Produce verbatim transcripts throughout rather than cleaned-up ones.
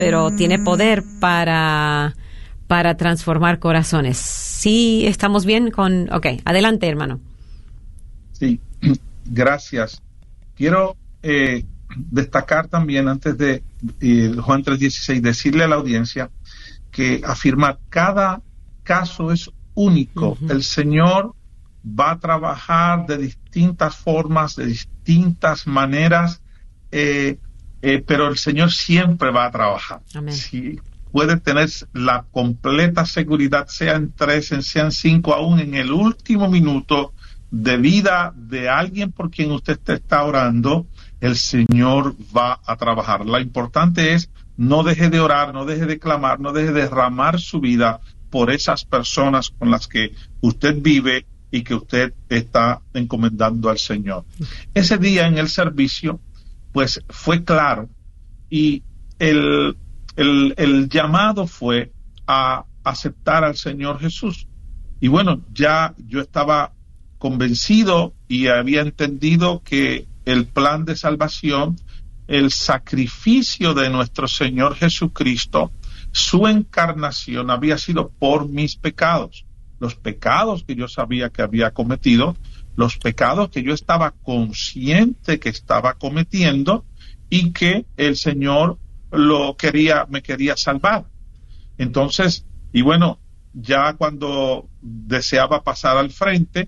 pero tiene poder para, para transformar corazones. ¿Sí estamos bien con...? Ok, adelante, hermano. Sí, gracias. Quiero eh, destacar también, antes de eh, Juan tres dieciséis, decirle a la audiencia que afirmar cada caso es único. Uh-huh. El Señor va a trabajar de distintas formas, de distintas maneras, eh, eh, pero el Señor siempre va a trabajar. Amén. Si puede tener la completa seguridad, sea en tres, sean cinco, aún en el último minuto de vida de alguien por quien usted está orando, el Señor va a trabajar. Lo importante es, no deje de orar, no deje de clamar, no deje de derramar su vida por esas personas con las que usted vive y que usted está encomendando al Señor. Ese día en el servicio, pues fue claro, y el, el, el llamado fue a aceptar al Señor Jesús. Y bueno, ya yo estaba convencido y había entendido que el plan de salvación, el sacrificio de nuestro Señor Jesucristo, su encarnación había sido por mis pecados, los pecados que yo sabía que había cometido, los pecados que yo estaba consciente que estaba cometiendo y que el Señor lo quería, me quería salvar. Entonces, y bueno, ya cuando deseaba pasar al frente,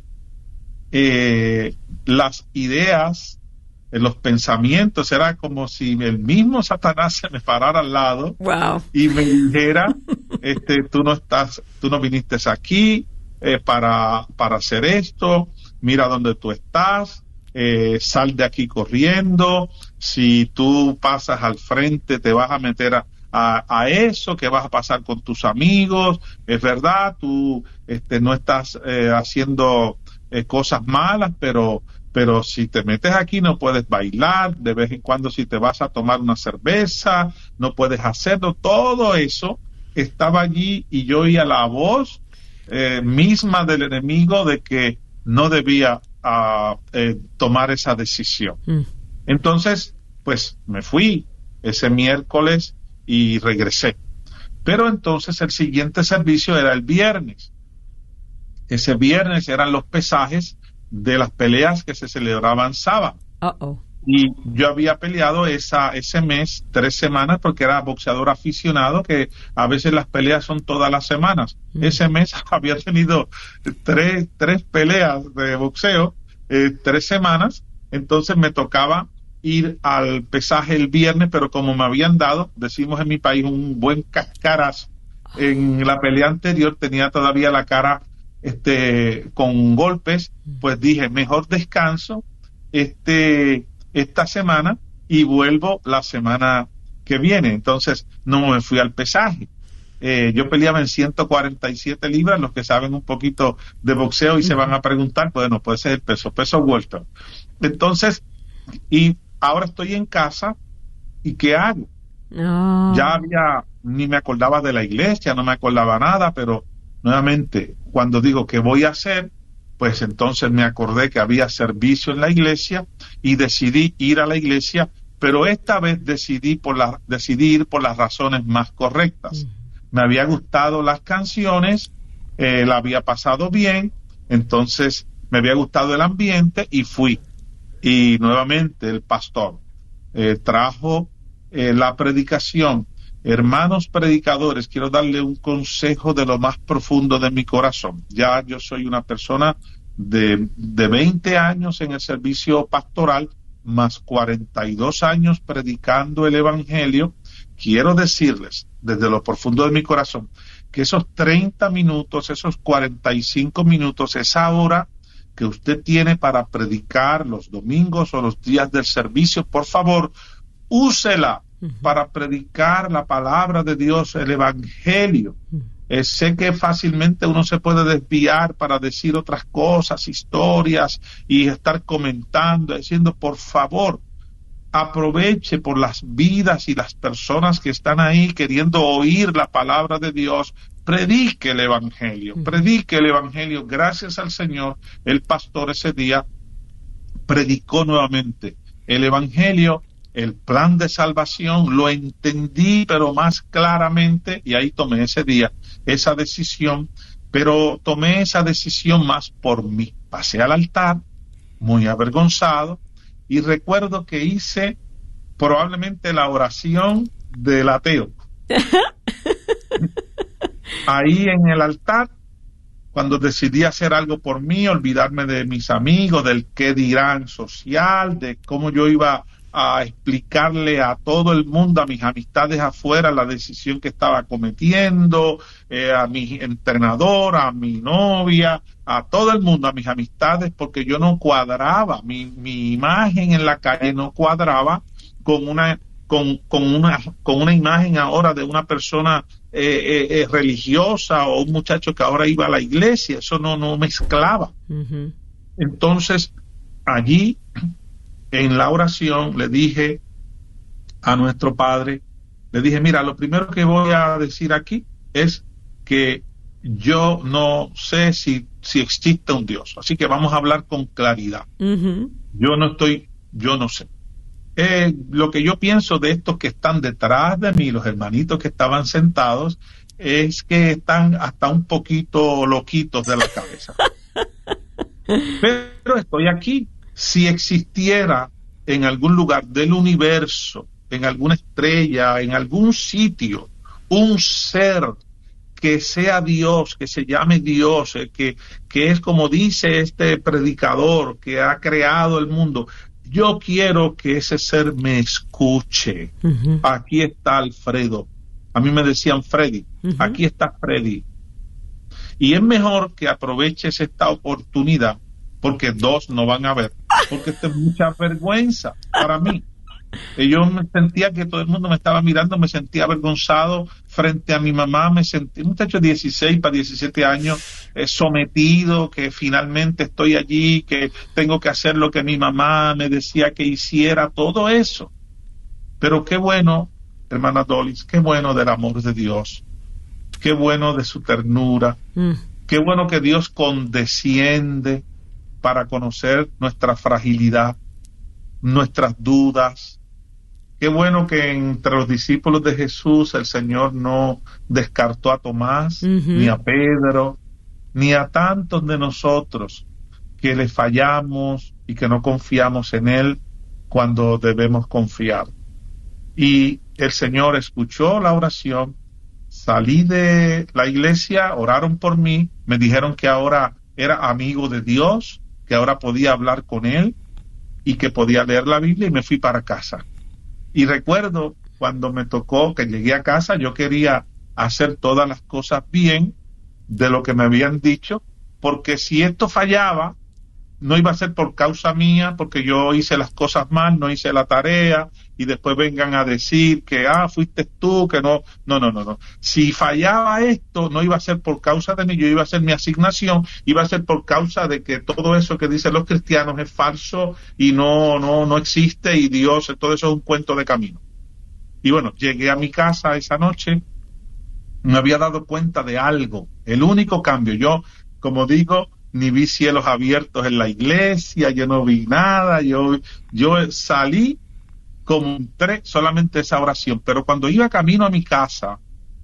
eh, las ideas, los pensamientos, era como si el mismo Satanás se me parara al lado. Wow. Y me dijera, este, tú no estás, tú no viniste aquí eh, para, para hacer esto, mira dónde tú estás, eh, sal de aquí corriendo, si tú pasas al frente te vas a meter a, a, a eso, que vas a pasar con tus amigos, es verdad, tú este, no estás eh, haciendo eh, cosas malas, pero pero si te metes aquí no puedes bailar, de vez en cuando si te vas a tomar una cerveza, no puedes hacerlo. Todo eso estaba allí y yo oía la voz eh, misma del enemigo de que no debía uh, eh, tomar esa decisión. Mm. Entonces, pues me fui ese miércoles y regresé. Pero entonces el siguiente servicio era el viernes. Ese viernes eran los pesajes de las peleas que se celebraban sábado. Uh-oh. Y yo había peleado esa ese mes, tres semanas, porque era boxeador aficionado, que a veces las peleas son todas las semanas. Mm. Ese mes había tenido tres, tres peleas de boxeo, eh, tres semanas, entonces me tocaba ir al pesaje el viernes, pero como me habían dado, decimos en mi país, un buen cascarazo en la pelea anterior, tenía todavía la cara este con golpes, pues dije, mejor descanso este esta semana y vuelvo la semana que viene. Entonces no me fui al pesaje. Eh, yo peleaba en ciento cuarenta y siete libras, los que saben un poquito de boxeo y uh-huh. se van a preguntar, bueno, puede ser el peso, peso welter. Entonces, y ahora estoy en casa, ¿y qué hago? No. Ya había, ni me acordaba de la iglesia, no me acordaba nada, pero nuevamente, cuando digo qué voy a hacer, pues entonces me acordé que había servicio en la iglesia y decidí ir a la iglesia, pero esta vez decidí por la, decidí ir por las razones más correctas. Mm. Me había gustado las canciones, eh, la había pasado bien, entonces me había gustado el ambiente y fui. Y nuevamente el pastor eh, trajo eh, la predicación. Hermanos predicadores, quiero darle un consejo de lo más profundo de mi corazón. Ya yo soy una persona de, de veinte años en el servicio pastoral, más cuarenta y dos años predicando el evangelio. Quiero decirles, desde lo profundo de mi corazón, que esos treinta minutos, esos cuarenta y cinco minutos, esa hora que usted tiene para predicar los domingos o los días del servicio, por favor, úsela para predicar la palabra de Dios, el evangelio. Eh, sé que fácilmente uno se puede desviar para decir otras cosas, historias, y estar comentando, diciendo, por favor, aproveche por las vidas y las personas que están ahí queriendo oír la palabra de Dios. Predique el evangelio, predique el evangelio. Gracias al Señor, el pastor ese día predicó nuevamente el evangelio el plan de salvación, lo entendí, pero más claramente, y ahí tomé ese día esa decisión, pero tomé esa decisión más por mí. Pasé al altar, muy avergonzado, y recuerdo que hice probablemente la oración del ateo. Ahí en el altar, cuando decidí hacer algo por mí, olvidarme de mis amigos, del qué dirán social, de cómo yo iba a explicarle a todo el mundo, a mis amistades afuera, la decisión que estaba cometiendo, eh, a mi entrenador, a mi novia, a todo el mundo, a mis amistades, porque yo no cuadraba, mi, mi imagen en la calle no cuadraba con una, con, con una, con una imagen ahora de una persona eh, eh, religiosa o un muchacho que ahora iba a la iglesia. Eso no, no mezclaba. Uh-huh. Entonces, allí, en la oración, le dije a nuestro Padre, le dije, mira, lo primero que voy a decir aquí es que yo no sé si, si existe un Dios, así que vamos a hablar con claridad. Uh-huh. Yo no estoy, yo no sé. Eh, lo que yo pienso de estos que están detrás de mí, los hermanitos que estaban sentados, es que están hasta un poquito loquitos de la cabeza. Pero estoy aquí. Si existiera en algún lugar del universo, en alguna estrella, en algún sitio, un ser que sea Dios, que se llame Dios, eh, que, que es como dice este predicador que ha creado el mundo, yo quiero que ese ser me escuche. Uh-huh. Aquí está Alfredo. A mí me decían Freddy. Uh-huh. Aquí está Freddy. Y es mejor que aproveches esta oportunidad, porque dos no van a ver, porque esto es mucha vergüenza para mí. Yo me sentía que todo el mundo me estaba mirando, me sentía avergonzado frente a mi mamá, me sentí un muchacho de dieciséis para diecisiete años, eh, sometido, que finalmente estoy allí, que tengo que hacer lo que mi mamá me decía que hiciera, todo eso. Pero qué bueno, hermana Dolis, qué bueno del amor de Dios, qué bueno de su ternura, mm. qué bueno que Dios condesciende para conocer nuestra fragilidad, nuestras dudas. Qué bueno que entre los discípulos de Jesús el Señor no descartó a Tomás, uh-huh. ni a Pedro, ni a tantos de nosotros que le fallamos y que no confiamos en Él cuando debemos confiar. Y el Señor escuchó la oración, salí de la iglesia, oraron por mí, me dijeron que ahora era amigo de Dios, que ahora podía hablar con Él y que podía leer la Biblia, y me fui para casa. Y recuerdo cuando me tocó que llegué a casa, yo quería hacer todas las cosas bien de lo que me habían dicho, porque si esto fallaba, no iba a ser por causa mía, porque yo hice las cosas mal, no hice la tarea, y después vengan a decir que, ah, fuiste tú, que no, no, no, no, no. Si fallaba esto, no iba a ser por causa de mí, yo iba a ser mi asignación, iba a ser por causa de que todo eso que dicen los cristianos es falso y no, no, no existe, y Dios, todo eso es un cuento de camino. Y bueno, llegué a mi casa esa noche, me había dado cuenta de algo, el único cambio, yo, como digo, ni vi cielos abiertos en la iglesia, yo no vi nada, yo, yo salí como entré, solamente esa oración. Pero cuando iba camino a mi casa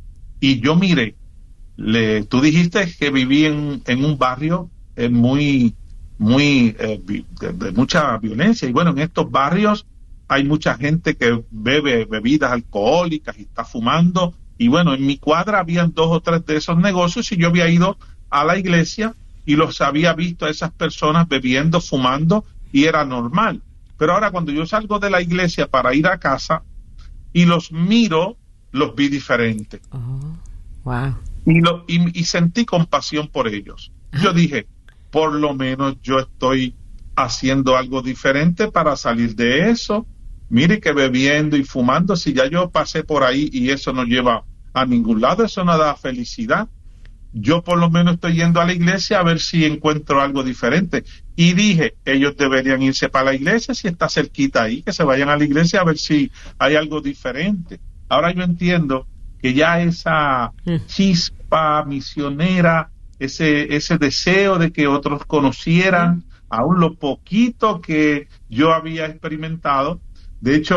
y yo miré, le, tú dijiste que viví en, en un barrio eh, muy, muy, eh, de, de mucha violencia, y bueno, en estos barrios hay mucha gente que bebe bebidas alcohólicas y está fumando, y bueno, en mi cuadra habían dos o tres de esos negocios, y yo había ido a la iglesia y los había visto a esas personas bebiendo, fumando, y era normal. Pero ahora cuando yo salgo de la iglesia para ir a casa y los miro, los vi diferentes. Oh, wow. Y, lo, y, y sentí compasión por ellos. Ah. Yo dije, por lo menos yo estoy haciendo algo diferente para salir de eso. Mire que bebiendo y fumando, si ya yo pasé por ahí y eso no lleva a ningún lado, eso no da felicidad. Yo por lo menos estoy yendo a la iglesia a ver si encuentro algo diferente. Y dije, ellos deberían irse para la iglesia, si está cerquita ahí, que se vayan a la iglesia a ver si hay algo diferente. Ahora yo entiendo que ya esa chispa misionera, ese, ese deseo de que otros conocieran, aún lo poquito que yo había experimentado. De hecho,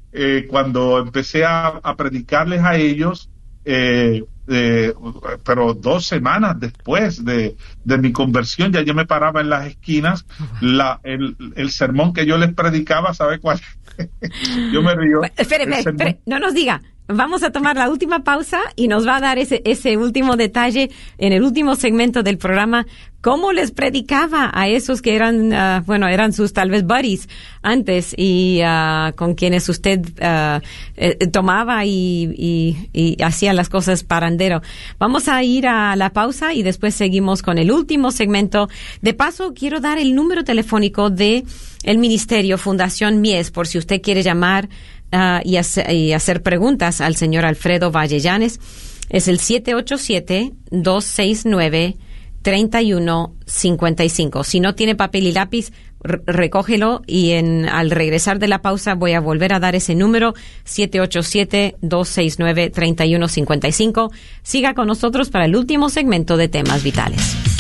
eh, cuando empecé a, a predicarles a ellos, eh, eh, pero dos semanas después de, de mi conversión, ya yo me paraba en las esquinas, la, el, el sermón que yo les predicaba, ¿sabe cuál? Yo me río. Espéreme, espere, no nos diga. Vamos a tomar la última pausa y nos va a dar ese, ese último detalle en el último segmento del programa. ¿Cómo les predicaba a esos que eran, uh, bueno, eran sus tal vez buddies antes y uh, con quienes usted uh, eh, tomaba y, y, y hacía las cosas parandero? Vamos a ir a la pausa y después seguimos con el último segmento. De paso, quiero dar el número telefónico de el Ministerio Fundación Mies por si usted quiere llamar Uh, y, hace, y hacer preguntas al señor Alfredo Vallellanes. Es el siete ocho siete, dos seis nueve, tres uno cinco cinco. Si no tiene papel y lápiz, r- recógelo y en, al regresar de la pausa voy a volver a dar ese número, siete ocho siete, dos seis nueve, tres uno cinco cinco. Siga con nosotros para el último segmento de Temas Vitales.